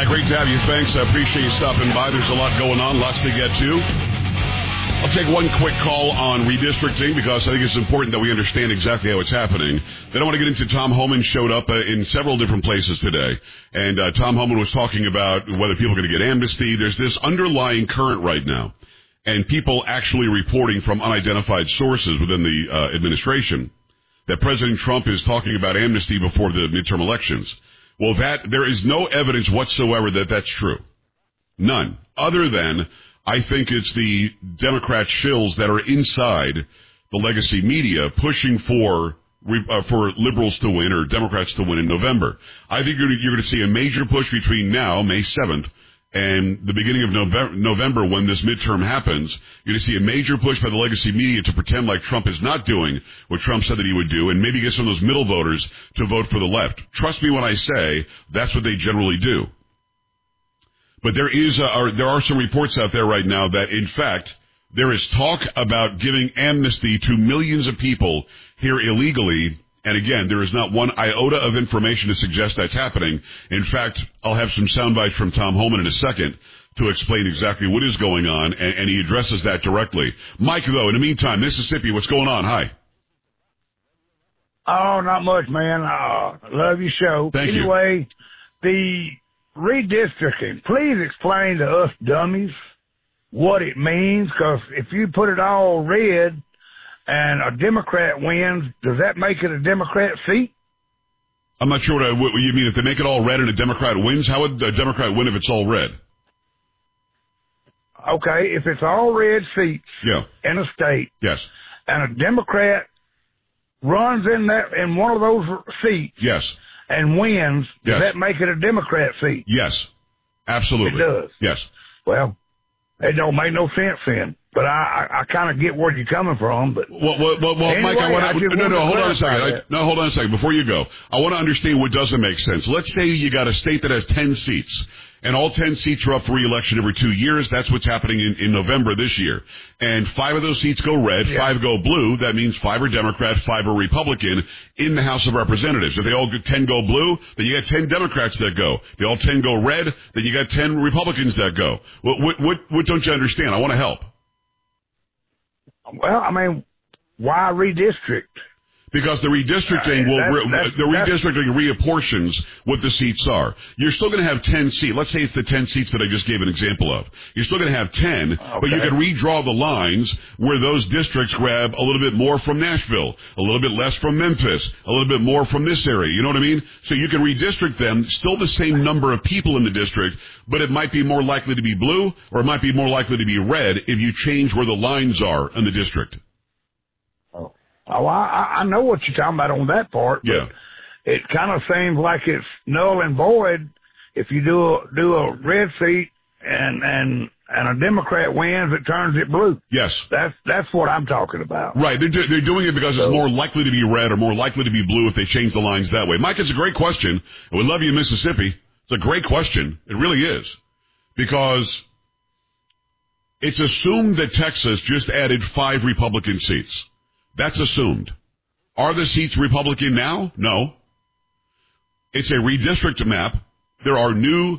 Hi, great to have you. Thanks. I appreciate you stopping by. There's a lot going on, lots to get to. I'll take one quick call on redistricting because I think it's important that we understand exactly how it's happening. Then I want to get into Tom Homan showed up in several different places today. And Tom Homan was talking about whether people are going to get amnesty. There's this underlying current right now. And people actually reporting from unidentified sources within the administration that President Trump is talking about amnesty before the midterm elections. Well, there is no evidence whatsoever that that's true. None. Other than, I think it's the Democrat shills that are inside the legacy media pushing for liberals to win or Democrats to win in November. I think you're going to see a major push between now, May 7th, and the beginning of November when this midterm happens. You're going to see a major push by the legacy media to pretend like Trump is not doing what Trump said that he would do and maybe get some of those middle voters to vote for the left. Trust me when I say that's what they generally do. But there are some reports out there right now that, in fact, there is talk about giving amnesty to millions of people here illegally. And again, there is not one iota of information to suggest that's happening. In fact, I'll have some sound bites from Tom Homan in a second to explain exactly what is going on, and he addresses that directly. Mike, though, in the meantime, Mississippi, what's going on? Hi. Oh, not much, man. Love your show. Thank you. Anyway, the redistricting, please explain to us dummies what it means, because if you put it all red and a Democrat wins, does that make it a Democrat seat? I'm not sure what you mean. If they make it all red and a Democrat wins, how would a Democrat win if it's all red? Okay, if it's all red seats in a state, yes, and a Democrat runs in one of those seats, yes, and wins, does yes, that make it a Democrat seat? Yes, absolutely. It does. Yes. Well, it don't make no sense then. But I kind of get where you're coming from. But well, anyway, Mike, hold on a second. Hold on a second. Before you go, I want to understand what doesn't make sense. Let's say you got a state that has 10 seats, and all 10 seats are up for re-election every 2 years. That's what's happening in November this year. And 5 of those seats go red, 5 go blue. That means 5 are Democrat, 5 are Republican in the House of Representatives. If they all 10 go blue, then you got 10 Democrats that go. If they all 10 go red, then you got 10 Republicans that go. What don't you understand? I want to help. Well, I mean, why redistrict? Because the redistricting redistricting reapportions what the seats are. You're still going to have 10 seats. Let's say it's the 10 seats that I just gave an example of. You're still going to have 10, but you can redraw the lines where those districts grab a little bit more from Nashville, a little bit less from Memphis, a little bit more from this area. You know what I mean? So you can redistrict them, still the same number of people in the district, but it might be more likely to be blue or it might be more likely to be red if you change where the lines are in the district. Oh, I know what you're talking about on that part. Yeah. But it kind of seems like it's null and void if you do a red seat and a Democrat wins, it turns it blue. Yes. That's what I'm talking about. Right. They're doing it because it's more likely to be red or more likely to be blue if they change the lines that way. Mike, it's a great question. We love you in Mississippi. It's a great question. It really is. Because it's assumed that Texas just added 5 Republican seats. That's assumed. Are the seats Republican now? No. It's a redistrict map. There are new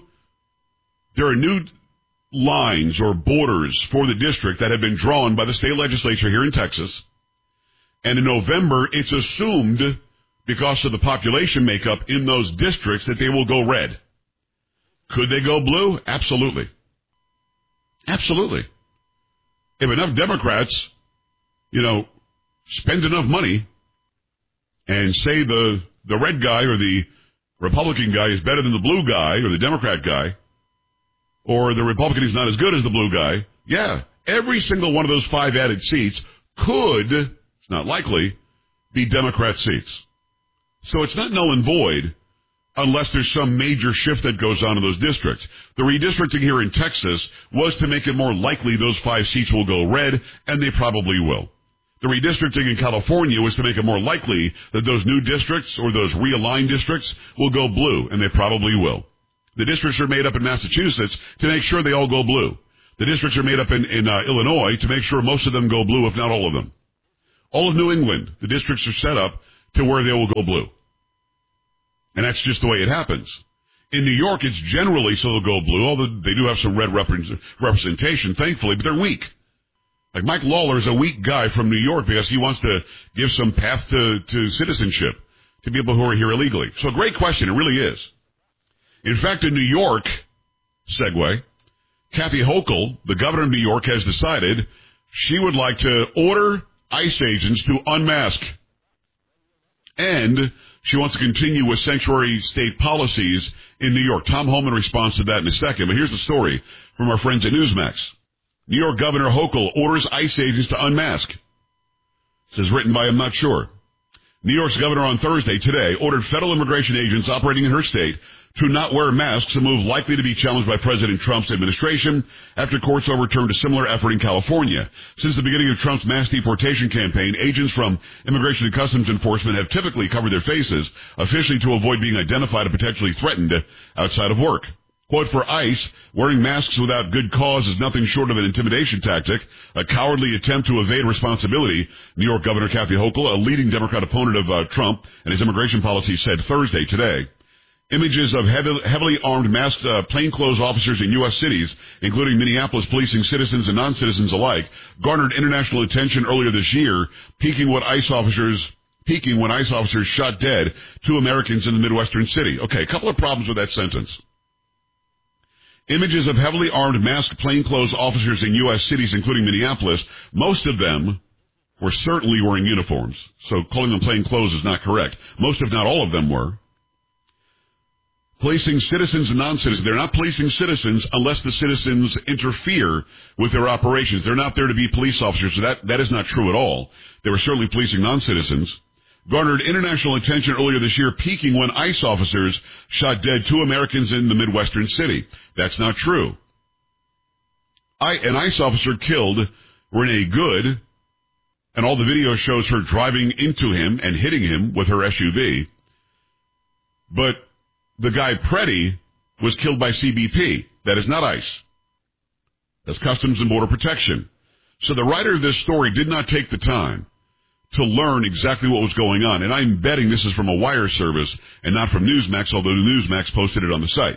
lines or borders for the district that have been drawn by the state legislature here in Texas. And in November, it's assumed, because of the population makeup in those districts, that they will go red. Could they go blue? Absolutely. Absolutely. If enough Democrats, spend enough money and say the red guy or the Republican guy is better than the blue guy or the Democrat guy, or the Republican is not as good as the blue guy, every single one of those 5 added seats could, it's not likely, be Democrat seats. So it's not null and void unless there's some major shift that goes on in those districts. The redistricting here in Texas was to make it more likely those 5 seats will go red, and they probably will. The redistricting in California was to make it more likely that those new districts or those realigned districts will go blue, and they probably will. The districts are made up in Massachusetts to make sure they all go blue. The districts are made up in Illinois to make sure most of them go blue, if not all of them. All of New England, the districts are set up to where they will go blue. And that's just the way it happens. In New York, it's generally so they'll go blue, although they do have some red representation, thankfully, but they're weak. Like Mike Lawler is a weak guy from New York because he wants to give some path to citizenship to people who are here illegally. So a great question, it really is. In fact, in New York, segue, Kathy Hochul, the governor of New York, has decided she would like to order ICE agents to unmask. And she wants to continue with sanctuary state policies in New York. Tom Homan responds to that in a second, but here's the story from our friends at Newsmax. New York Governor Hochul orders ICE agents to unmask. This is written by I'm not sure. New York's governor on Thursday, today, ordered federal immigration agents operating in her state to not wear masks, a move likely to be challenged by President Trump's administration after courts overturned a similar effort in California. Since the beginning of Trump's mass deportation campaign, agents from Immigration and Customs Enforcement have typically covered their faces, officially to avoid being identified and potentially threatened outside of work. Quote, for ICE, wearing masks without good cause is nothing short of an intimidation tactic, a cowardly attempt to evade responsibility, New York Governor Kathy Hochul, a leading Democrat opponent of Trump and his immigration policy, said Thursday, today. Images of heavily armed masked plainclothes officers in U.S. cities, including Minneapolis, policing citizens and non-citizens alike, garnered international attention earlier this year, peaking when ICE officers shot dead 2 Americans in the Midwestern city. Okay, a couple of problems with that sentence. Images of heavily armed masked plainclothes officers in U.S. cities, including Minneapolis, most of them were certainly wearing uniforms. So calling them plainclothes is not correct. Most, if not all of them, were. Policing citizens and non-citizens. They're not policing citizens unless the citizens interfere with their operations. They're not there to be police officers, so that is not true at all. They were certainly policing non-citizens. Garnered international attention earlier this year, peaking when ICE officers shot dead 2 Americans in the Midwestern city. That's not true. An ICE officer killed Renee Good, and all the video shows her driving into him and hitting him with her SUV. But the guy Preddy was killed by CBP. That is not ICE. That's Customs and Border Protection. So the writer of this story did not take the time to learn exactly what was going on. And I'm betting this is from a wire service and not from Newsmax, although Newsmax posted it on the site.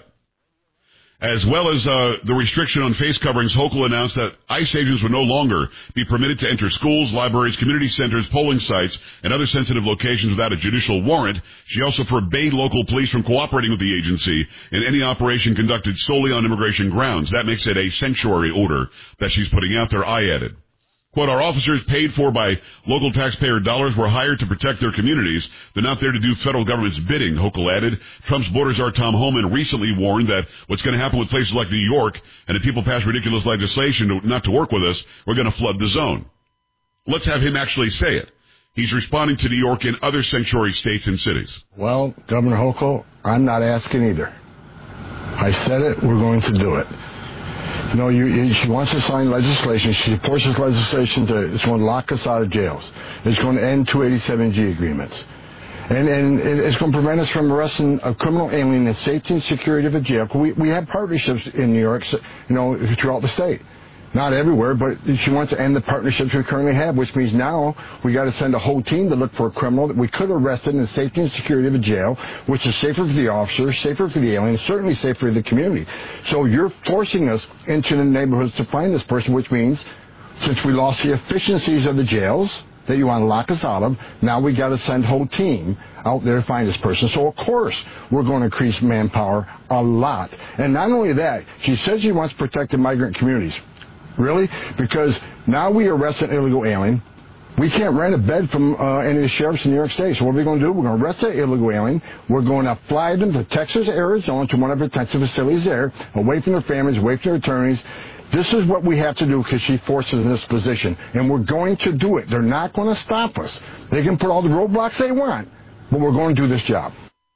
As well as the restriction on face coverings, Hochul announced that ICE agents would no longer be permitted to enter schools, libraries, community centers, polling sites, and other sensitive locations without a judicial warrant. She also forbade local police from cooperating with the agency in any operation conducted solely on immigration grounds. That makes it a sanctuary order that she's putting out there, I added. Quote, our officers paid for by local taxpayer dollars were hired to protect their communities. They're not there to do federal government's bidding, Hochul added. Trump's border czar Tom Homan recently warned that what's going to happen with places like New York, and if people pass ridiculous legislation not to work with us, we're going to flood the zone. Let's have him actually say it. He's responding to New York and other sanctuary states and cities. Well, Governor Hochul, I'm not asking either. I said it, we're going to do it. You know, she wants to sign legislation. She supports this legislation it's going to lock us out of jails. It's going to end 287G agreements. And it's going to prevent us from arresting a criminal alien in the safety and security of a jail. We have partnerships in New York, throughout the state. Not everywhere, but she wants to end the partnerships we currently have, which means now we got to send a whole team to look for a criminal that we could have arrested in the safety and security of a jail, which is safer for the officers, safer for the alien, certainly safer for the community. So you're forcing us into the neighborhoods to find this person, which means since we lost the efficiencies of the jails that you want to lock us out of, now we got to send a whole team out there to find this person. So of course we're going to increase manpower a lot. And not only that, she says she wants to protect the migrant communities. Really? Because now we arrest an illegal alien. We can't rent a bed from any of the sheriffs in New York State. So what are we going to do? We're going to arrest that illegal alien. We're going to fly them to Texas, Arizona, to one of the detention facilities there, away from their families, away from their attorneys. This is what we have to do because she forces us in this position. And we're going to do it. They're not going to stop us. They can put all the roadblocks they want, but we're going to do this job.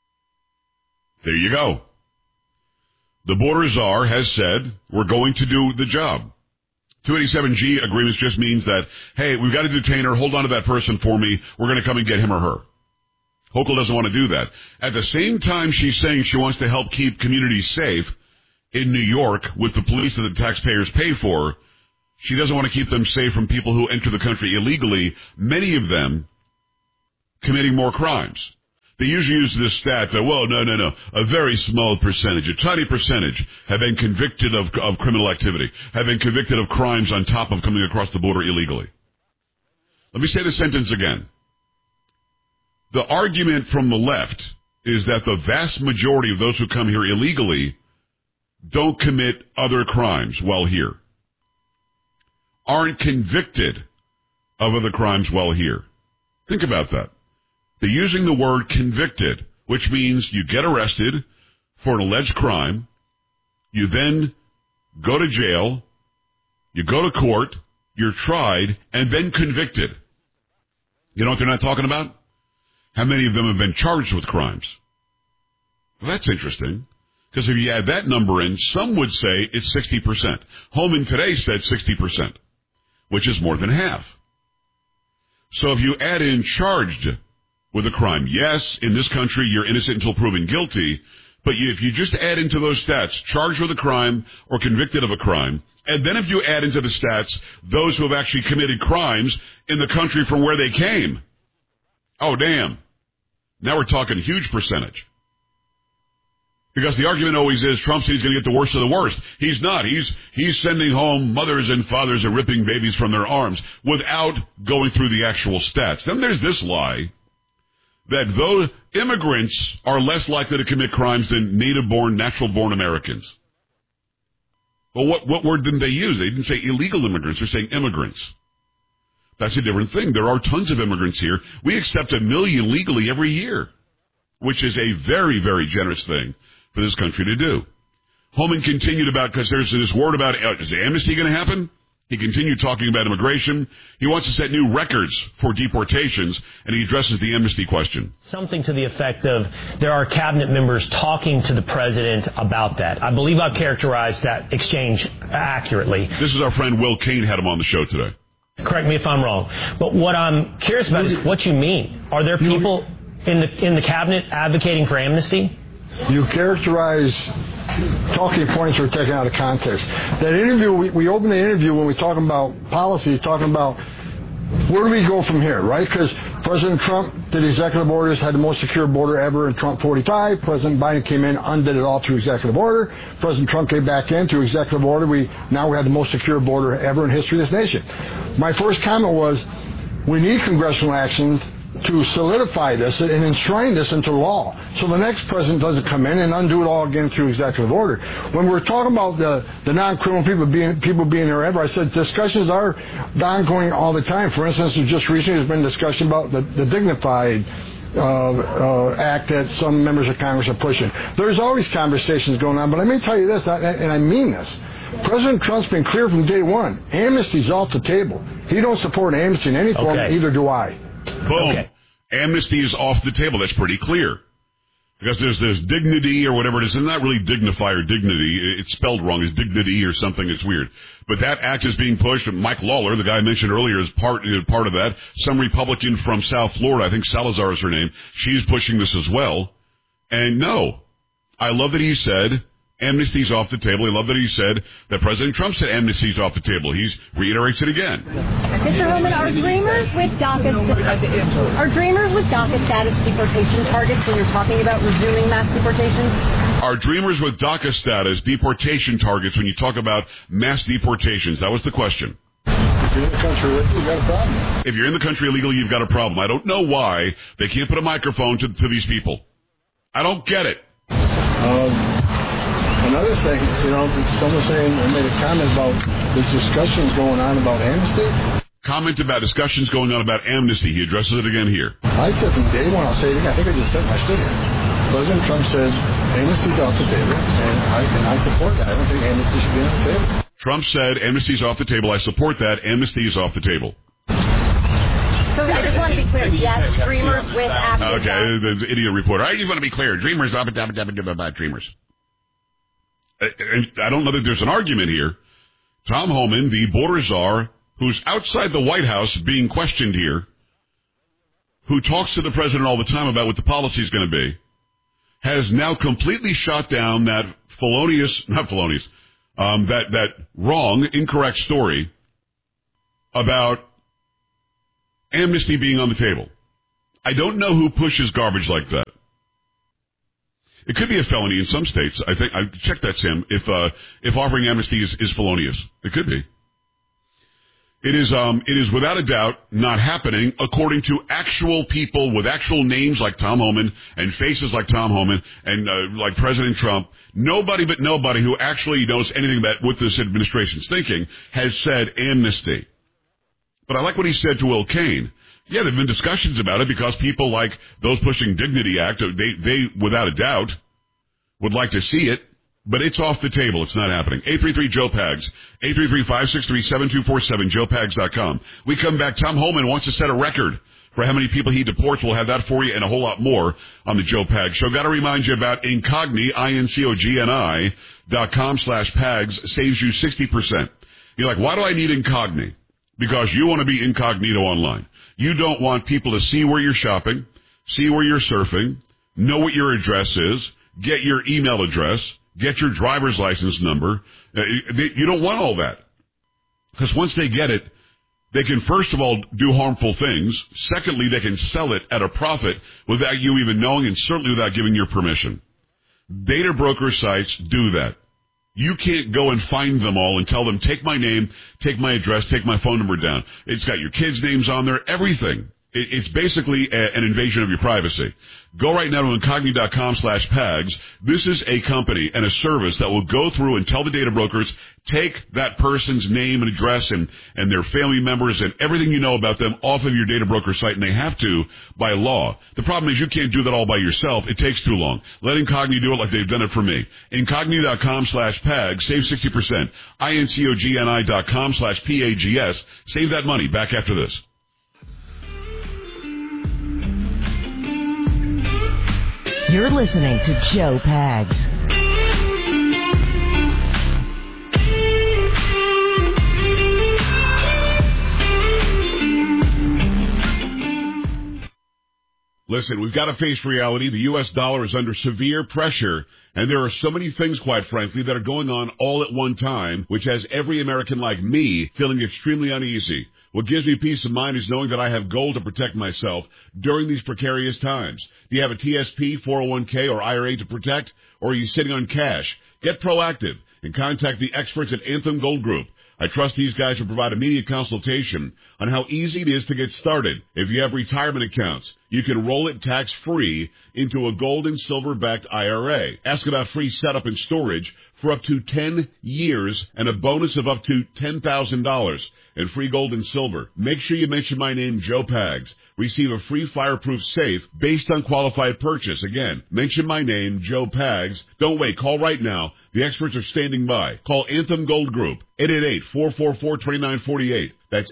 There you go. The border czar has said we're going to do the job. 287G agreements just means that, hey, we've got to detain her, hold on to that person for me, we're going to come and get him or her. Hochul doesn't want to do that. At the same time, she's saying she wants to help keep communities safe in New York with the police that the taxpayers pay for. She doesn't want to keep them safe from people who enter the country illegally, many of them committing more crimes. They usually use this stat that, well, no. A very small percentage, a tiny percentage, have been convicted of criminal activity, have been convicted of crimes on top of coming across the border illegally. Let me say the sentence again. The argument from the left is that the vast majority of those who come here illegally don't commit other crimes while here, aren't convicted of other crimes while here. Think about that. They're using the word convicted, which means you get arrested for an alleged crime, you then go to jail, you go to court, you're tried, and then convicted. You know what they're not talking about? How many of them have been charged with crimes? Well, that's interesting, because if you add that number in, some would say it's 60%. Holman today said 60%, which is more than half. So if you add in charged with a crime, yes, in this country you're innocent until proven guilty, but if you just add into those stats, charged with a crime or convicted of a crime, and then if you add into the stats those who have actually committed crimes in the country from where they came, oh, damn. Now we're talking huge percentage. Because the argument always is Trump said he's going to get the worst of the worst. He's not. He's sending home mothers and fathers and ripping babies from their arms without going through the actual stats. Then there's this lie that those immigrants are less likely to commit crimes than native-born, natural-born Americans. Well, what word didn't they use? They didn't say illegal immigrants. They're saying immigrants. That's a different thing. There are tons of immigrants here. We accept 1 million legally every year, which is a very, very generous thing for this country to do. Holman continued about, because there's this word about, is the amnesty going to happen? He continued talking about immigration. He wants to set new records for deportations, and he addresses the amnesty question. Something to the effect of there are cabinet members talking to the president about that. I believe I've characterized that exchange accurately. This is our friend Will Cain, had him on the show today. Correct me if I'm wrong. But what I'm curious about is what you mean. Are there people in the cabinet advocating for amnesty? You characterize talking points are taken out of context. That interview, we opened the interview when we're talking about policy, talking about where do we go from here, right? Because President Trump did executive orders, had the most secure border ever in Trump 45. President Biden came in, undid it all through executive order. President Trump came back in through executive order. Now we have the most secure border ever in history of this nation. My first comment was, we need congressional action to solidify this and enshrine this into law, so the next president doesn't come in and undo it all again through executive order. When we're talking about the non-criminal people being there ever, I said discussions are ongoing all the time. For instance, just recently there's been discussion about the Dignified Act that some members of Congress are pushing. There's always conversations going on, but let me tell you this, and I mean this. President Trump's been clear from day one. Amnesty's off the table. He don't support amnesty in any form, either do I. Boom. Okay. Amnesty is off the table. That's pretty clear. Because there's dignity or whatever it is. It's not really dignify or dignity. It's spelled wrong. It's dignity or something. It's weird. But that act is being pushed. Mike Lawler, the guy I mentioned earlier, is part of that. Some Republican from South Florida, I think Salazar is her name, she's pushing this as well. And no, I love that he said amnesty's off the table. I love that he said that President Trump said amnesty's off the table. He reiterates it again. Mr. Holman, are dreamers with DACA status deportation targets when you're talking about resuming mass deportations? Are dreamers with DACA status deportation targets when you talk about mass deportations? That was the question. If you're in the country illegally, you've got a problem. If you're in the country illegally, you've got a problem. I don't know why they can't put a microphone to these people. I don't get it. Another thing, someone made a comment about there's discussions going on about amnesty. Comment about discussions going on about amnesty. He addresses it again here. I said from day one, I'll say it again, I think I just said in my studio. President Trump said amnesty's off the table, and I support that. I don't think amnesty should be on the table. Trump said amnesty's off the table. I support that. Amnesty is off the table. So I just want to be clear. Yes, dreamers with active. Okay, the idiot reporter. I just want to be clear. Dreamers, about dreamers. I don't know that there's an argument here. Tom Homan, the border czar, who's outside the White House being questioned here, who talks to the president all the time about what the policy is going to be, has now completely shot down that that wrong, incorrect story about amnesty being on the table. I don't know who pushes garbage like that. It could be a felony in some states. I think I checked that, Sam. If offering amnesty is felonious, it could be. It is without a doubt not happening according to actual people with actual names like Tom Homan and faces like Tom Homan and like President Trump. Nobody who actually knows anything about what this administration's thinking has said amnesty. But I like what he said to Will Cain. Yeah, there have been discussions about it because people like those pushing Dignity Act, they without a doubt would like to see it. But it's off the table. It's not happening. 833-JOE-PAGS. 833-563-7247. JoePags.com. We come back. Tom Homan wants to set a record for how many people he deports. We'll have that for you and a whole lot more on the Joe Pags Show. Got to remind you about Incogni, INCOGNI.com/PAGS. Saves you 60%. You're like, why do I need Incogni? Because you want to be incognito online. You don't want people to see where you're shopping, see where you're surfing, know what your address is, get your email address, get your driver's license number. You don't want all that. Because once they get it, they can first of all do harmful things. Secondly, they can sell it at a profit without you even knowing and certainly without giving your permission. Data broker sites do that. You can't go and find them all and tell them, take my name, take my address, take my phone number down. It's got your kids' names on there, everything. It's basically an invasion of your privacy. Go right now to Incogni.com/PAGS. This is a company and a service that will go through and tell the data brokers, take that person's name and address and their family members and everything you know about them off of your data broker site, and they have to by law. The problem is you can't do that all by yourself. It takes too long. Let Incogni do it like they've done it for me. Incogni.com/PAGS. Save 60%. INCOGNI.com/PAGS. Save that money. Back after this. You're listening to Joe Pags. Listen, we've got to face reality. The U.S. dollar is under severe pressure, and there are so many things, quite frankly, that are going on all at one time, which has every American like me feeling extremely uneasy. What gives me peace of mind is knowing that I have gold to protect myself during these precarious times. Do you have a TSP, 401k, or IRA to protect, or are you sitting on cash? Get proactive and contact the experts at Anthem Gold Group. I trust these guys to provide immediate consultation on how easy it is to get started. If you have retirement accounts, you can roll it tax-free into a gold and silver-backed IRA. Ask about free setup and storage for up to 10 years and a bonus of up to $10,000 and free gold and silver. Make sure you mention my name, Joe Pags. Receive a free fireproof safe based on qualified purchase. Again, mention my name, Joe Pags. Don't wait. Call right now. The experts are standing by. Call Anthem Gold Group, 888-444-2948. That's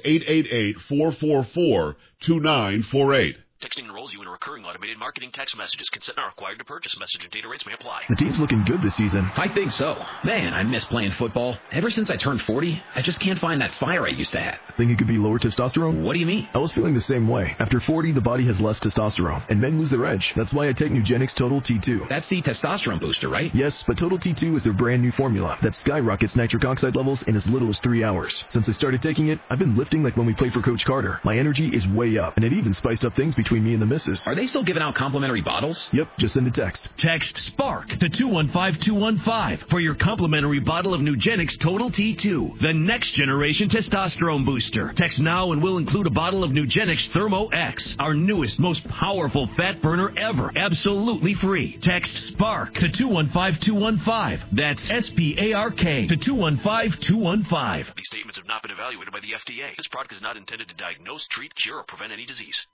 888-444-2948. Texting enrolls you in recurring automated marketing text messages. Consent not required to purchase. Message and data rates may apply. The team's looking good this season. I think so. Man, I miss playing football. Ever since I turned 40, I just can't find that fire I used to have. Think it could be lower testosterone? What do you mean? I was feeling the same way. After 40, the body has less testosterone, and men lose their edge. That's why I take Nugenix Total T2. That's the testosterone booster, right? Yes, but Total T2 is their brand new formula that skyrockets nitric oxide levels in as little as 3 hours. Since I started taking it, I've been lifting like when we played for Coach Carter. My energy is way up, and it even spiced up things between me and the missus. Are they still giving out complimentary bottles? Yep, just send a text. Text SPARK to 215215 for your complimentary bottle of Nugenix Total T2, the next generation testosterone booster. Text now and we'll include a bottle of Nugenix Thermo X, our newest, most powerful fat burner ever, absolutely free. Text SPARK to 215215. That's SPARK to 215215. These statements have not been evaluated by the FDA. This product is not intended to diagnose, treat, cure, or prevent any disease.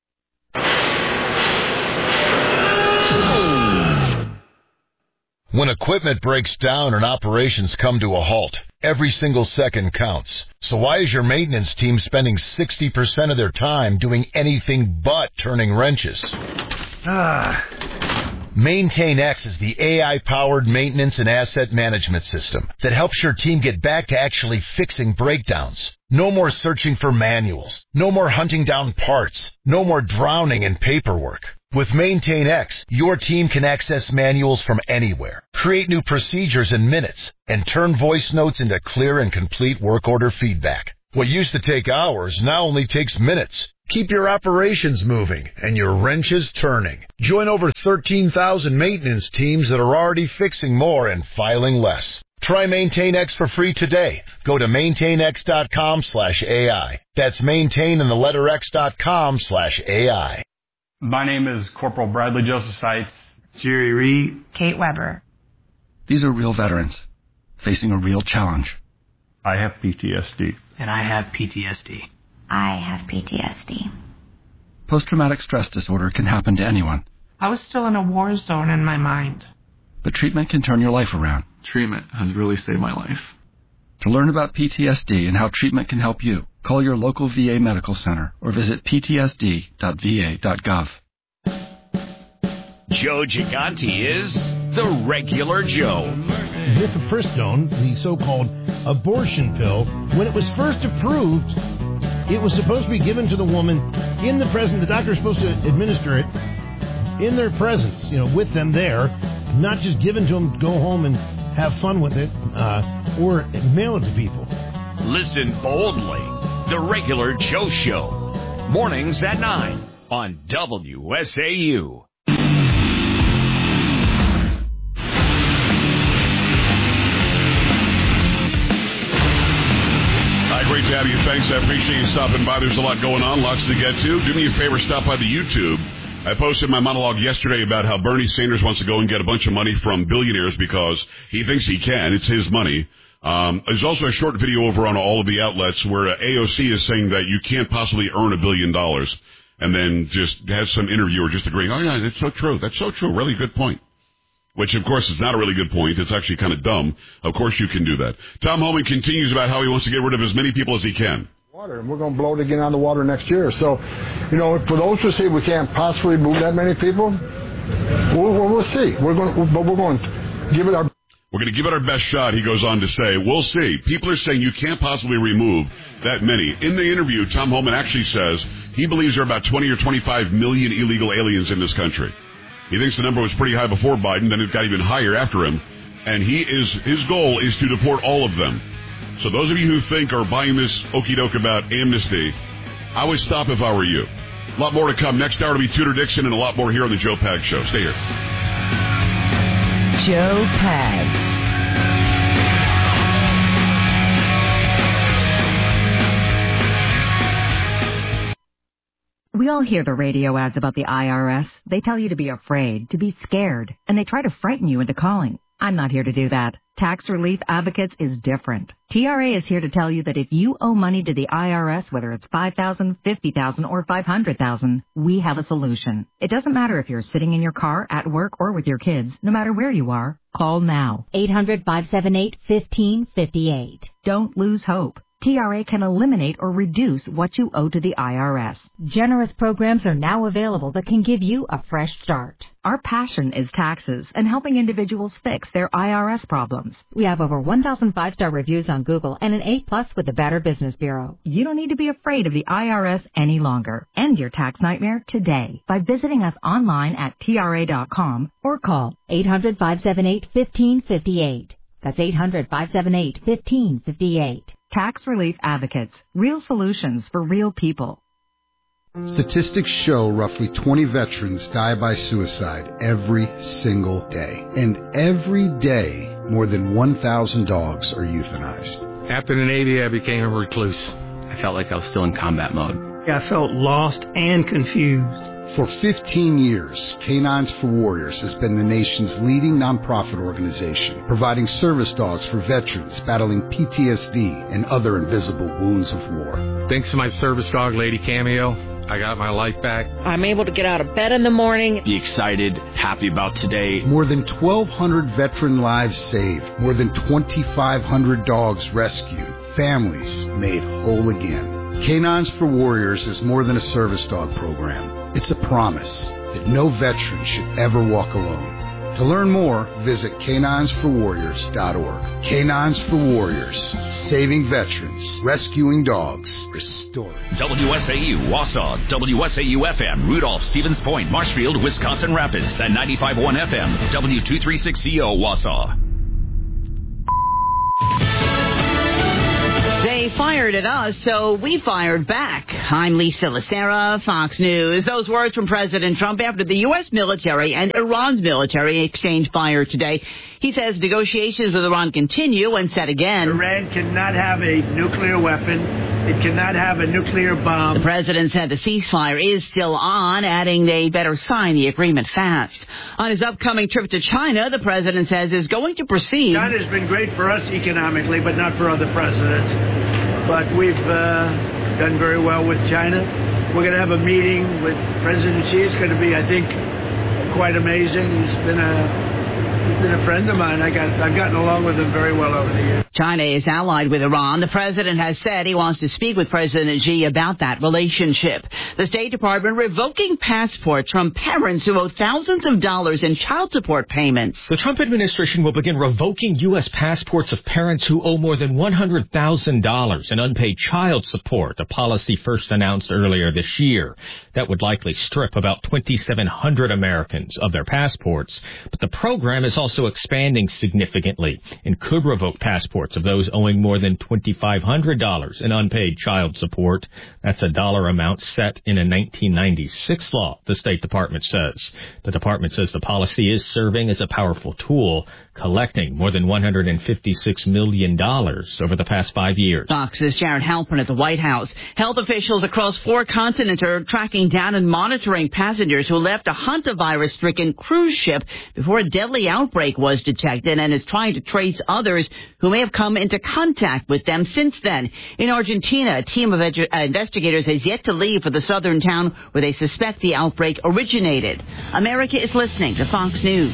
When equipment breaks down and operations come to a halt, every single second counts. So why is your maintenance team spending 60% of their time doing anything but turning wrenches? MaintainX is the AI-powered maintenance and asset management system that helps your team get back to actually fixing breakdowns. No more searching for manuals. No more hunting down parts. No more drowning in paperwork. With MaintainX, your team can access manuals from anywhere, create new procedures in minutes, and turn voice notes into clear and complete work order feedback. What used to take hours now only takes minutes. Keep your operations moving and your wrenches turning. Join over 13,000 maintenance teams that are already fixing more and filing less. Try MaintainX for free today. Go to maintainx.com/AI. That's maintain and the letter x.com/AI. My name is Corporal Bradley Joseph Seitz. Jerry Reed. Kate Weber. These are real veterans facing a real challenge. I have PTSD. And I have PTSD. I have PTSD. Post-traumatic stress disorder can happen to anyone. I was still in a war zone in my mind. But treatment can turn your life around. Treatment has really saved my life. To learn about PTSD and how treatment can help you, call your local VA medical center or visit ptsd.va.gov. Joe Gigante is the regular Joe. Mifepristone, the so-called abortion pill, when it was first approved, it was supposed to be given to the woman in the presence. The doctor is supposed to administer it in their presence, with them there, not just given to them to go home and have fun with it or mail it to people. Listen boldly. The regular Joe Show. Mornings at 9 on WSAU. Great to have you. Thanks. I appreciate you stopping by. There's a lot going on, lots to get to. Do me a favor, stop by the YouTube. I posted my monologue yesterday about how Bernie Sanders wants to go and get a bunch of money from billionaires because he thinks he can. It's his money. There's also a short video over on all of the outlets where AOC is saying that you can't possibly earn $1 billion, and then just has some interviewer just agreeing, oh, yeah, that's so true. That's so true. Really good point. Which, of course, is not a really good point. It's actually kind of dumb. Of course you can do that. Tom Homan continues about how he wants to get rid of as many people as he can. Water, and we're going to blow it again on the water next year. So, for those who say we can't possibly move that many people, we'll see. We're going to give it our... We're going to give it our best shot, he goes on to say. We'll see. People are saying you can't possibly remove that many. In the interview, Tom Homan actually says he believes there are about 20 or 25 million illegal aliens in this country. He thinks the number was pretty high before Biden, then it got even higher after him. And his goal is to deport all of them. So those of you who think are buying this okie doke about amnesty, I would stop if I were you. A lot more to come. Next hour to be Tudor Dixon and a lot more here on the Joe Pags Show. Stay here. Joe Pags. We all hear the radio ads about the IRS. They tell you to be afraid, to be scared, and they try to frighten you into calling. I'm not here to do that. Tax Relief Advocates is different. TRA is here to tell you that if you owe money to the IRS, whether it's $5,000, $50,000, or $500,000, we have a solution. It doesn't matter if you're sitting in your car, at work, or with your kids. No matter where you are, call now. 800-578-1558. Don't lose hope. TRA can eliminate or reduce what you owe to the IRS. Generous programs are now available that can give you a fresh start. Our passion is taxes and helping individuals fix their IRS problems. We have over 1,000 5-star reviews on Google and an A+ with the Better Business Bureau. You don't need to be afraid of the IRS any longer. End your tax nightmare today by visiting us online at TRA.com or call 800-578-1558. That's 800-578-1558. Tax Relief Advocates. Real solutions for real people. Statistics show roughly 20 veterans die by suicide every single day. And every day, more than 1,000 dogs are euthanized. After the Navy, I became a recluse. I felt like I was still in combat mode. I felt lost and confused. For 15 years, Canines for Warriors has been the nation's leading nonprofit organization, providing service dogs for veterans battling PTSD and other invisible wounds of war. Thanks to my service dog, Lady Cameo, I got my life back. I'm able to get out of bed in the morning. Be excited, happy about today. More than 1,200 veteran lives saved, more than 2,500 dogs rescued, families made whole again. Canines for Warriors is more than a service dog program. It's a promise that no veteran should ever walk alone. To learn more, visit caninesforwarriors.org. Canines for Warriors, saving veterans, rescuing dogs, restoring. WSAU, Wausau, WSAU-FM, Rudolph, Stevens Point, Marshfield, Wisconsin Rapids, and 95.1 FM, W236CO, Wausau. Day They fired at us, so we fired back. I'm Lisa Lacera, Fox News. Those words from President Trump after the U.S. military and Iran's military exchanged fire today. He says negotiations with Iran continue and said again, Iran cannot have a nuclear weapon. It cannot have a nuclear bomb. The president said the ceasefire is still on, adding they better sign the agreement fast. On his upcoming trip to China, the president says is going to proceed. China's been great for us economically, but not for other presidents. But we've done very well with China. We're going to have a meeting with President Xi. It's going to be, I think, quite amazing. He's been a friend of mine. I've gotten along with him very well over the years. China is allied with Iran. The president has said he wants to speak with President Xi about that relationship. The State Department revoking passports from parents who owe thousands of dollars in child support payments. The Trump administration will begin revoking U.S. passports of parents who owe more than $100,000 in unpaid child support, a policy first announced earlier this year. That would likely strip about 2,700 Americans of their passports. But the program is also expanding significantly and could revoke passports of those owing more than $2,500 in unpaid child support. That's a dollar amount set in a 1996 law, the State Department says. The department says the policy is serving as a powerful tool, collecting more than $156 million over the past 5 years. Fox's Jared Halpern at the White House. Health officials across 4 continents are tracking down and monitoring passengers who left a hantavirus-stricken cruise ship before a deadly outbreak was detected, and is trying to trace others who may have come into contact with them since then. In Argentina, a team of investigators has yet to leave for the southern town where they suspect the outbreak originated. America is listening to Fox News.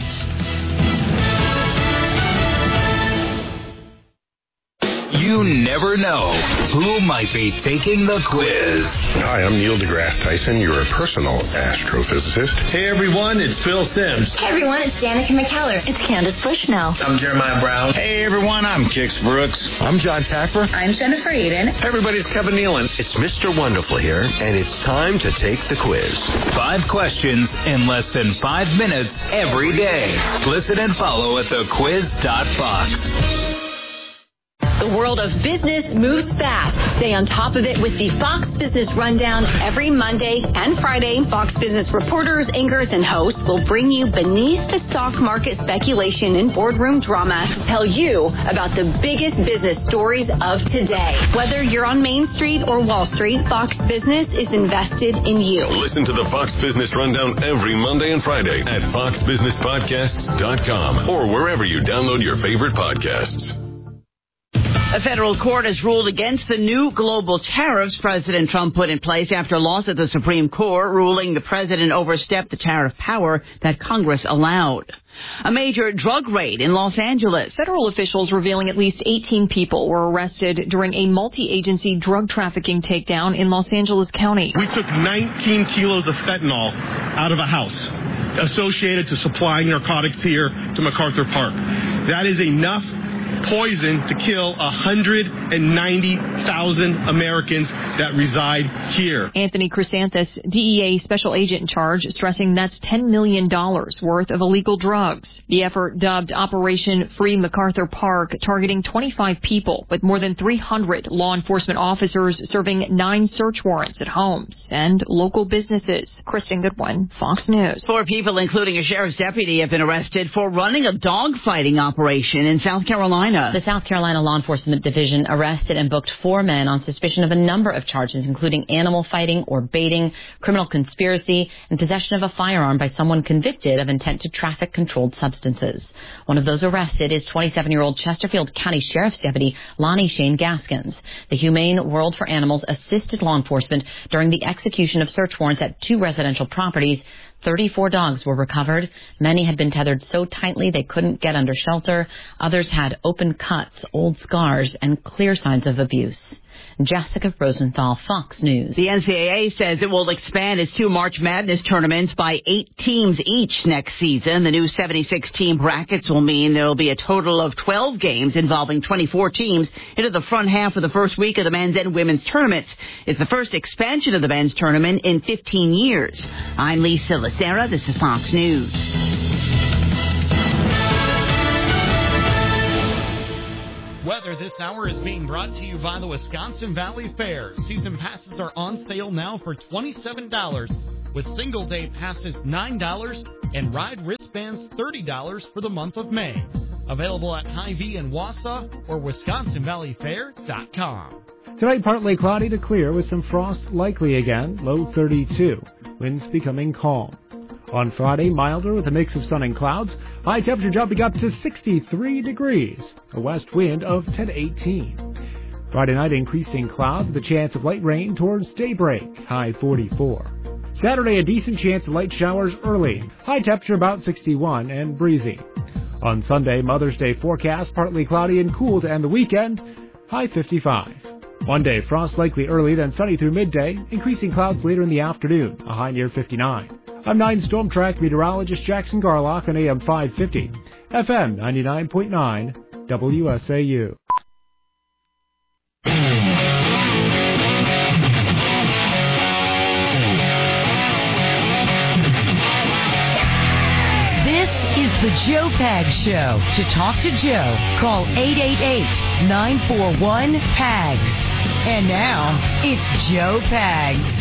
You never know who might be taking the quiz. Hi, I'm Neil deGrasse Tyson, your personal astrophysicist. Hey everyone, it's Phil Simms. Hey everyone, it's Danica McKellar. It's Candace Bushnell. I'm Jeremiah Brown. Hey everyone, I'm Kix Brooks. I'm John Taffer. I'm Jennifer Aiden. Hey everybody, it's Kevin Nealon. It's Mr. Wonderful here, and it's time to take the quiz. 5 questions in less than 5 minutes every day. Listen and follow at thequiz.fox. The world of business moves fast. Stay on top of it with the Fox Business Rundown every Monday and Friday. Fox Business reporters, anchors, and hosts will bring you beneath the stock market speculation and boardroom drama to tell you about the biggest business stories of today. Whether you're on Main Street or Wall Street, Fox Business is invested in you. Listen to the Fox Business Rundown every Monday and Friday at foxbusinesspodcasts.com or wherever you download your favorite podcasts. A federal court has ruled against the new global tariffs President Trump put in place after a loss at the Supreme Court, ruling the president overstepped the tariff power that Congress allowed. A major drug raid in Los Angeles. Federal officials revealing at least 18 people were arrested during a multi-agency drug trafficking takedown in Los Angeles County. We took 19 kilos of fentanyl out of a house associated to supplying narcotics here to MacArthur Park. That is enough poison to kill 190,000 Americans that reside here. Anthony Chrysanthus, DEA special agent in charge, stressing that's $10 million worth of illegal drugs. The effort, dubbed Operation Free MacArthur Park, targeting 25 people with more than 300 law enforcement officers serving 9 search warrants at homes and local businesses. Kristen Goodwin, Fox News. 4 people, including a sheriff's deputy, have been arrested for running a dogfighting operation in South Carolina. The South Carolina Law Enforcement Division arrested and booked 4 men on suspicion of a number of charges, including animal fighting or baiting, criminal conspiracy, and possession of a firearm by someone convicted of intent to traffic controlled substances. One of those arrested is 27-year-old Chesterfield County Sheriff's Deputy Lonnie Shane Gaskins. The Humane World for Animals assisted law enforcement during the execution of search warrants at 2 residential properties. 34 dogs were recovered. Many had been tethered so tightly they couldn't get under shelter. Others had open cuts, old scars, and clear signs of abuse. Jessica Rosenthal, Fox News. The NCAA says it will expand its 2 March Madness tournaments by 8 teams each next season. The new 76-team brackets will mean there will be a total of 12 games involving 24 teams into the front half of the first week of the men's and women's tournaments. It's the first expansion of the men's tournament in 15 years. I'm Lisa Lacera. This is Fox News. Weather. weather this hour is being brought to you by the Wisconsin Valley Fair. Season passes are on sale now for $27, with single-day passes $9 and ride wristbands $30 for the month of May. Available at Hy-Vee in Wausau or WisconsinValleyFair.com. Tonight, partly cloudy to clear with some frost likely again, low 32. Winds becoming calm. On Friday, milder with a mix of sun and clouds. High temperature jumping up to 63 degrees. A west wind of 10 to 18. Friday night, increasing clouds with a chance of light rain towards daybreak. High 44. Saturday, a decent chance of light showers early. High temperature about 61 and breezy. On Sunday, Mother's Day forecast, partly cloudy and cool to end the weekend. High 55. One day, frost likely early, then sunny through midday. Increasing clouds later in the afternoon. A high near 59. I'm 9 Storm Track meteorologist Jackson Garlock on AM 550, FM 99.9, WSAU. This is the Joe Pags Show. To talk to Joe, call 888-941-PAGS. And now, it's Joe Pags.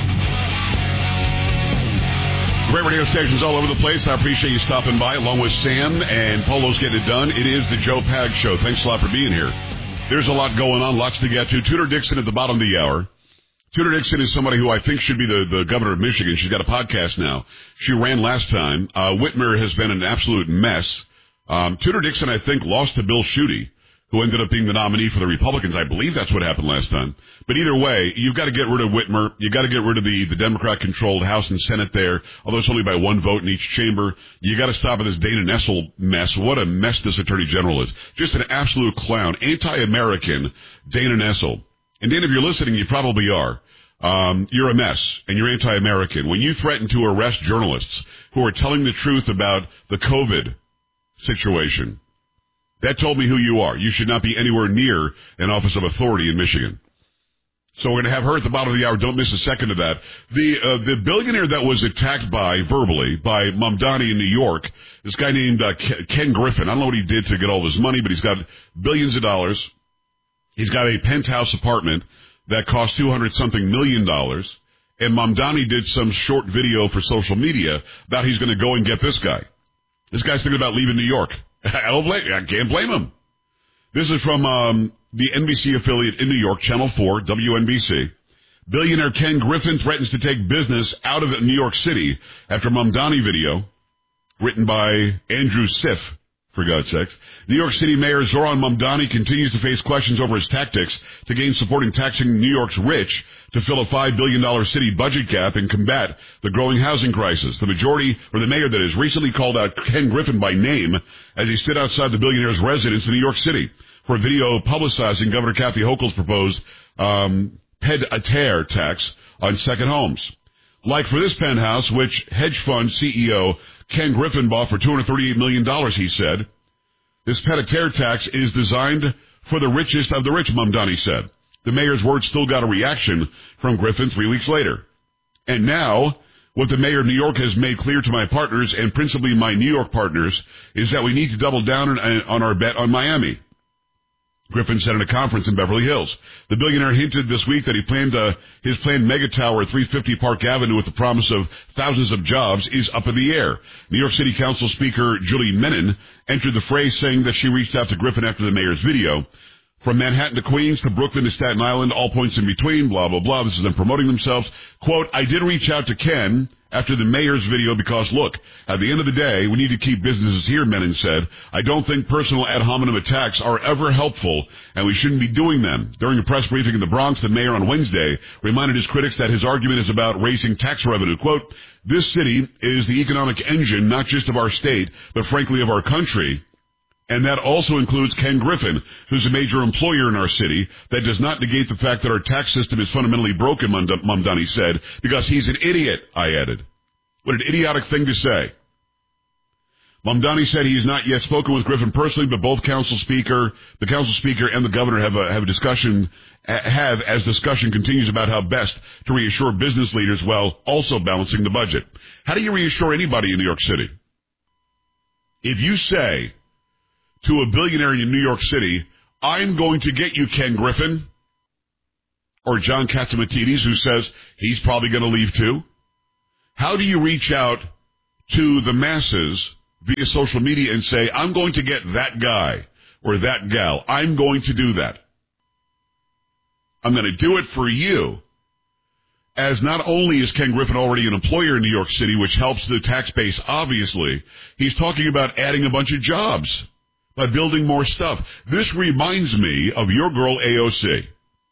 Great radio stations all over the place. I appreciate you stopping by, along with Sam and Polo's Getting It Done. It is the Joe Pags Show. Thanks a lot for being here. There's a lot going on, lots to get to. Tudor Dixon at the bottom of the hour. Tudor Dixon is somebody who I think should be the governor of Michigan. She's got a podcast now. She ran last time. Whitmer has been an absolute mess. Tudor Dixon, I think, lost to Bill Schuette, who ended up being the nominee for the Republicans. I believe that's what happened last time. But either way, you've got to get rid of Whitmer. You've got to get rid of the Democrat-controlled House and Senate there, although it's only by one vote in each chamber. You got to stop at this Dana Nessel mess. What a mess this Attorney General is. Just an absolute clown. Anti-American Dana Nessel. And Dana, if you're listening, you probably are. You're a mess, and you're anti-American. When you threaten to arrest journalists who are telling the truth about the COVID situation, that told me who you are. You should not be anywhere near an office of authority in Michigan. So we're going to have her at the bottom of the hour. Don't miss a second of that. The billionaire that was attacked verbally by Mamdani in New York, this guy named Ken Griffin. I don't know what he did to get all of his money, but he's got billions of dollars. He's got a penthouse apartment that cost $200-something million. And Mamdani did some short video for social media about he's going to go and get this guy. This guy's thinking about leaving New York. I can't blame him. This is from the NBC affiliate in New York, Channel 4, WNBC. Billionaire Ken Griffin threatens to take business out of New York City after Mamdani video, written by Andrew Schiff, for God's sakes. New York City Mayor Zoran Mamdani continues to face questions over his tactics to gain support in taxing New York's rich to fill a $5 billion city budget gap and combat the growing housing crisis. The mayor that is, recently called out Ken Griffin by name as he stood outside the billionaire's residence in New York City for a video publicizing Governor Kathy Hochul's proposed pied-à-terre tax on second homes. Like for this penthouse, which hedge fund CEO Ken Griffin bought for $238 million, he said. This pied-à-terre tax is designed for the richest of the rich, Mamdani said. The mayor's words still got a reaction from Griffin 3 weeks later. And now, what the mayor of New York has made clear to my partners, and principally my New York partners, is that we need to double down on our bet on Miami. Griffin said at a conference in Beverly Hills. The billionaire hinted this week that his planned mega tower at 350 Park Avenue with the promise of thousands of jobs is up in the air. New York City Council Speaker Julie Menin entered the fray, saying that she reached out to Griffin after the mayor's video. From Manhattan to Queens to Brooklyn to Staten Island, all points in between, blah, blah, blah. This is them promoting themselves. Quote, I did reach out to Ken after the mayor's video because, look, at the end of the day, we need to keep businesses here, Menon said. I don't think personal ad hominem attacks are ever helpful, and we shouldn't be doing them. During a press briefing in the Bronx, the mayor on Wednesday reminded his critics that his argument is about raising tax revenue. Quote, this city is the economic engine, not just of our state, but frankly of our country. And that also includes Ken Griffin, who's a major employer in our city. That does not negate the fact that our tax system is fundamentally broken, Mamdani said, because he's an idiot, I added. What an idiotic thing to say. Mamdani said he has not yet spoken with Griffin personally, but both the council speaker and the governor have a discussion, as discussion continues about how best to reassure business leaders while also balancing the budget. How do you reassure anybody in New York City? If you say to a billionaire in New York City, I'm going to get you, Ken Griffin, or John Catsimatidis, who says he's probably going to leave too. How do you reach out to the masses via social media and say, I'm going to get that guy or that gal. I'm going to do that. I'm going to do it for you. As not only is Ken Griffin already an employer in New York City, which helps the tax base, obviously, he's talking about adding a bunch of jobs by building more stuff. This reminds me of your girl AOC.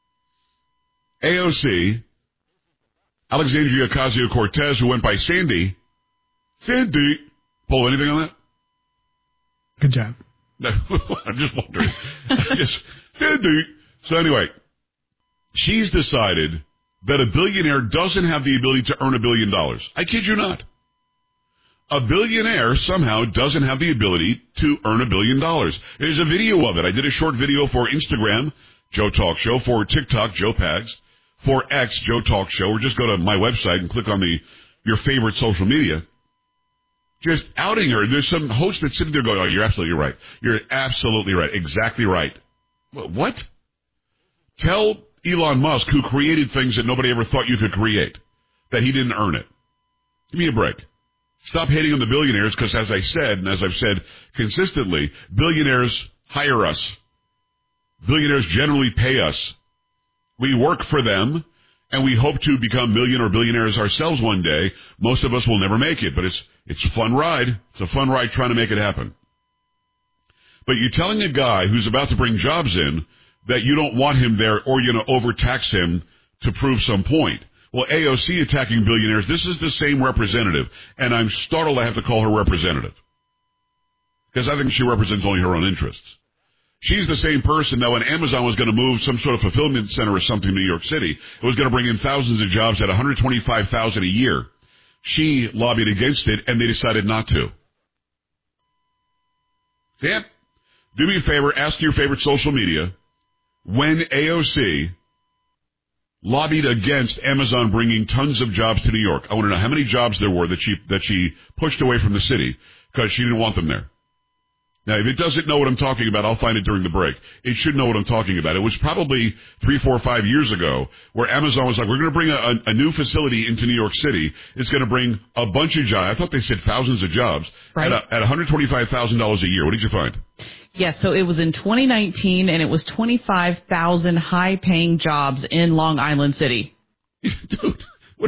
AOC, Alexandria Ocasio-Cortez, who went by Sandy. Sandy. Pull anything on that? Good job. I'm just wondering. Sandy. So anyway, she's decided that a billionaire doesn't have the ability to earn $1 billion. I kid you not. A billionaire somehow doesn't have the ability to earn $1 billion. There's a video of it. I did a short video for Instagram, Joe Talk Show, for TikTok, Joe Pags, for X, Joe Talk Show, or just go to my website and click on your favorite social media. Just outing her. There's some host that's sitting there going, oh, you're absolutely right. You're absolutely right. Exactly right. What? Tell Elon Musk, who created things that nobody ever thought you could create, that he didn't earn it. Give me a break. Stop hating on the billionaires, because as I said, and as I've said consistently, billionaires hire us. Billionaires generally pay us. We work for them, and we hope to become million or billionaires ourselves one day. Most of us will never make it, but it's a fun ride. It's a fun ride trying to make it happen. But you're telling a guy who's about to bring jobs in that you don't want him there, or you're going to overtax him to prove some point. Well, AOC attacking billionaires, this is the same representative, and I'm startled I have to call her representative, because I think she represents only her own interests. She's the same person that when Amazon was going to move some sort of fulfillment center or something in New York City, it was going to bring in thousands of jobs at $125,000 a year. She lobbied against it, and they decided not to. Sam, do me a favor, ask your favorite social media, when AOC lobbied against Amazon bringing tons of jobs to New York. I want to know how many jobs there were that she pushed away from the city because she didn't want them there. Now, if it doesn't know what I'm talking about, I'll find it during the break. It should know what I'm talking about. It was probably 3, 4, 5 years ago where Amazon was like, we're going to bring a new facility into New York City. It's going to bring a bunch of jobs. I thought they said thousands of jobs right. at $125,000 a year. What did you find? Yes, so it was in 2019, and it was 25,000 high-paying jobs in Long Island City. Dude,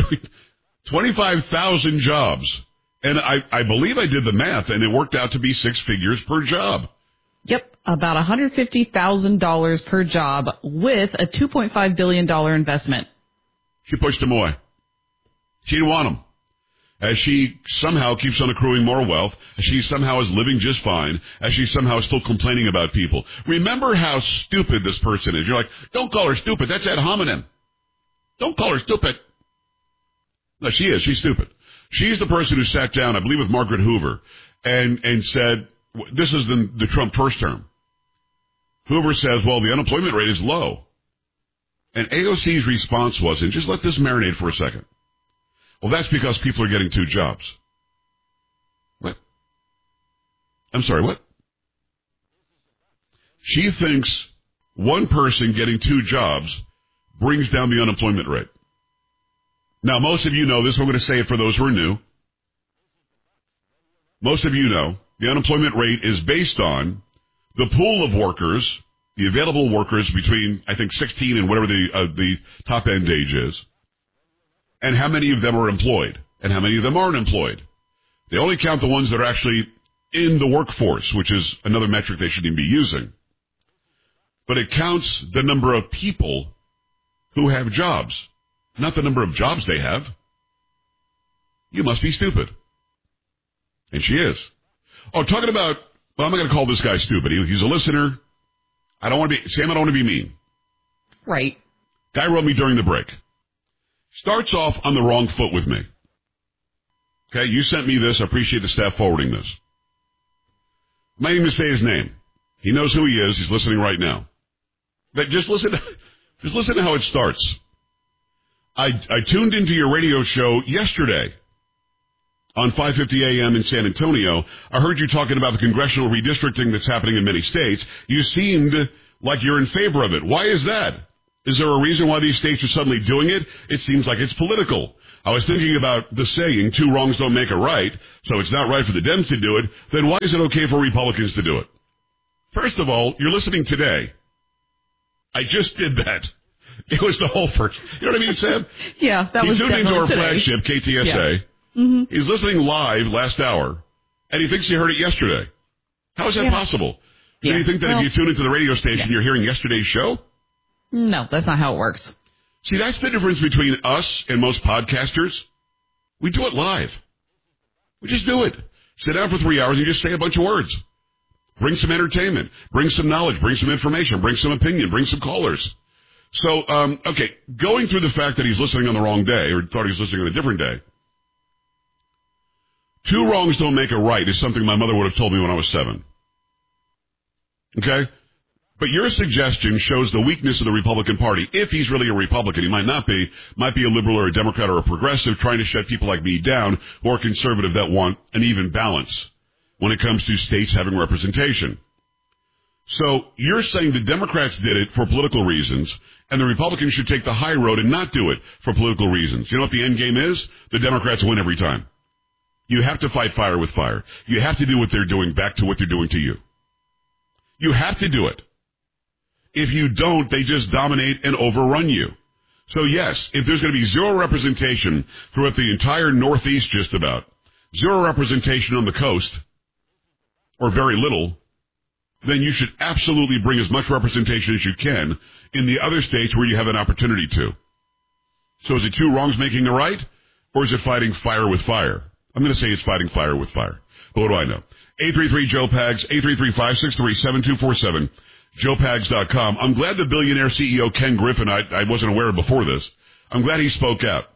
25,000 jobs. And I believe I did the math, and it worked out to be 6 figures per job. Yep, about $150,000 per job with a $2.5 billion investment. She pushed them away. She didn't want them. As she somehow keeps on accruing more wealth, as she somehow is living just fine, as she somehow is still complaining about people. Remember how stupid this person is. You're like, don't call her stupid. That's ad hominem. Don't call her stupid. No, she is. She's stupid. She's the person who sat down, I believe, with Margaret Hoover and said, this is the Trump first term. Hoover says, well, the unemployment rate is low. And AOC's response was, and just let this marinate for a second. Well, that's because people are getting 2 jobs. What? I'm sorry, what? She thinks one person getting 2 jobs brings down the unemployment rate. Now, most of you know this. I'm going to say it for those who are new. Most of you know the unemployment rate is based on the pool of workers, the available workers between, I think, 16 and whatever the top end age is, and how many of them are employed and how many of them aren't employed. They only count the ones that are actually in the workforce, which is another metric they shouldn't even be using. But it counts the number of people who have jobs. Not the number of jobs they have. You must be stupid. And she is. Oh, talking about, well, I'm not going to call this guy stupid. He's a listener. I don't want to be mean. Right. Guy wrote me during the break. Starts off on the wrong foot with me. Okay, you sent me this. I appreciate the staff forwarding this. I'm not even going to say his name. He knows who he is. He's listening right now. But just listen to how it starts. I tuned into your radio show yesterday on 5:50 a.m. in San Antonio. I heard you talking about the congressional redistricting that's happening in many states. You seemed like you're in favor of it. Why is that? Is there a reason why these states are suddenly doing it? It seems like it's political. I was thinking about the saying, 2 wrongs don't make a right, so it's not right for the Dems to do it. Then why is it okay for Republicans to do it? First of all, you're listening today. I just did that. It was the whole first. You know what I mean, Sam? Yeah, that was definitely today. He tuned into our flagship, KTSA. Yeah. Mm-hmm. He's listening live last hour, and he thinks he heard it yesterday. How is that possible? Do you think that if you tune into the radio station, you're hearing yesterday's show? No, that's not how it works. See, that's the difference between us and most podcasters. We do it live. We just do it. Sit down for 3 hours and just say a bunch of words. Bring some entertainment. Bring some knowledge. Bring some information. Bring some opinion. Bring some callers. So, okay, going through the fact that he's listening on the wrong day, or thought he was listening on a different day, 2 wrongs don't make a right is something my mother would have told me when I was 7. Okay? But your suggestion shows the weakness of the Republican Party. If he's really a Republican, he might not be. Might be a liberal or a Democrat or a progressive trying to shut people like me down who are conservative that want an even balance when it comes to states having representation. So you're saying the Democrats did it for political reasons, and the Republicans should take the high road and not do it for political reasons. You know what the end game is? The Democrats win every time. You have to fight fire with fire. You have to do what they're doing back to what they're doing to you. You have to do it. If you don't, they just dominate and overrun you. So yes, if there's going to be 0 representation throughout the entire Northeast just about, 0 representation on the coast, or very little, then you should absolutely bring as much representation as you can in the other states where you have an opportunity to. So is it 2 wrongs making a right, or is it fighting fire with fire? I'm going to say it's fighting fire with fire. But what do I know? 833-JOE-PAGS, 833-563-7247, JoePags.com. I'm glad the billionaire CEO Ken Griffin, I wasn't aware of before this, I'm glad he spoke out.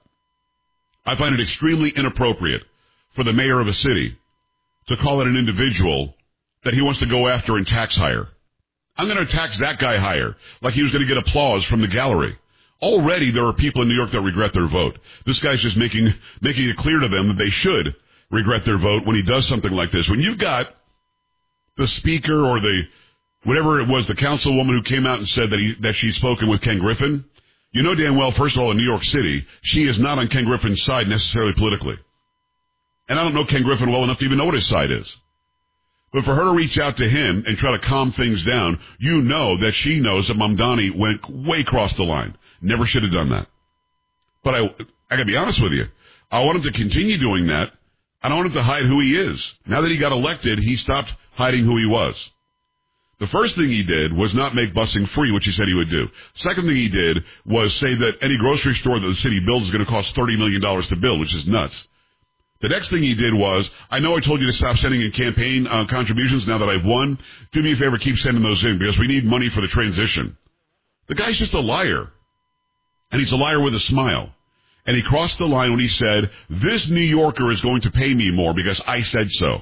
I find it extremely inappropriate for the mayor of a city to call it an individual that he wants to go after and tax higher. I'm going to tax that guy higher, like he was going to get applause from the gallery. Already there are people in New York that regret their vote. This guy's just making it clear to them that they should regret their vote when he does something like this. When you've got the speaker or the whatever it was, the councilwoman who came out and said that she's spoken with Ken Griffin, you know damn well, first of all, in New York City, she is not on Ken Griffin's side necessarily politically. And I don't know Ken Griffin well enough to even know what his side is. But for her to reach out to him and try to calm things down, you know that she knows that Mamdani went way across the line. Never should have done that. But I got to be honest with you. I want him to continue doing that. I don't want him to hide who he is. Now that he got elected, he stopped hiding who he was. The first thing he did was not make busing free, which he said he would do. Second thing he did was say that any grocery store that the city builds is going to cost $30 million to build, which is nuts. The next thing he did was, I know I told you to stop sending in campaign contributions now that I've won. Do me a favor, keep sending those in because we need money for the transition. The guy's just a liar. And he's a liar with a smile. And he crossed the line when he said, this New Yorker is going to pay me more because I said so.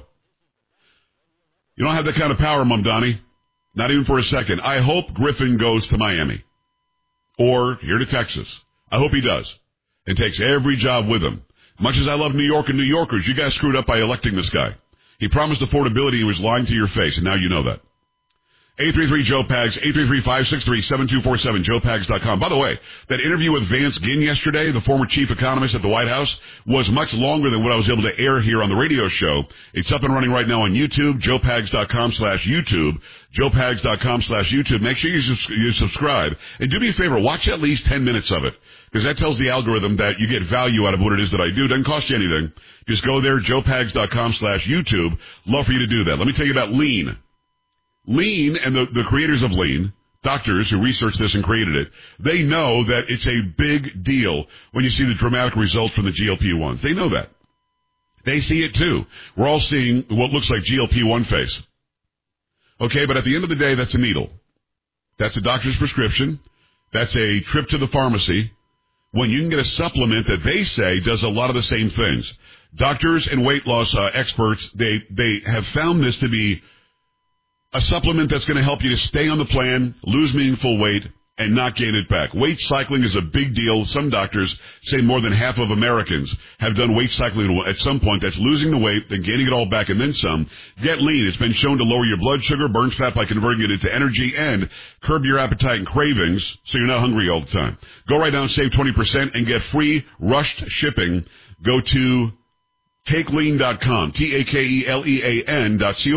You don't have that kind of power, Mamdani. Not even for a second. I hope Griffin goes to Miami. Or here to Texas. I hope he does. And takes every job with him. Much as I love New York and New Yorkers, you guys screwed up by electing this guy. He promised affordability. He was lying to your face, and now you know that. 833-JOE-PAGS, 833-563-7247, JoePags.com. By the way, that interview with Vance Ginn yesterday, the former chief economist at the White House, was much longer than what I was able to air here on the radio show. It's up and running right now on YouTube, JoePags.com/YouTube, JoePags.com/YouTube. Make sure you subscribe. And do me a favor, watch at least 10 minutes of it. Because that tells the algorithm that you get value out of what it is that I do. It doesn't cost you anything. Just go there, JoePags.com/YouTube. Love for you to do that. Let me tell you about Lean. Lean and the creators of Lean, doctors who researched this and created it, they know that it's a big deal when you see the dramatic results from the GLP-1s. They know that. They see it too. We're all seeing what looks like GLP-1 face. Okay, but at the end of the day, that's a needle. That's a doctor's prescription. That's a trip to the pharmacy when you can get a supplement that they say does a lot of the same things. Doctors and weight loss experts, they have found this to be a supplement that's going to help you to stay on the plan, lose meaningful weight, and not gain it back. Weight cycling is a big deal. Some doctors say more than half of Americans have done weight cycling at some point. That's losing the weight, then gaining it all back, and then some. Get Lean. It's been shown to lower your blood sugar, burns fat by converting it into energy, and curb your appetite and cravings so you're not hungry all the time. Go right now and save 20% and get free rushed shipping. Go to takelean.com, TAKELEAN.com.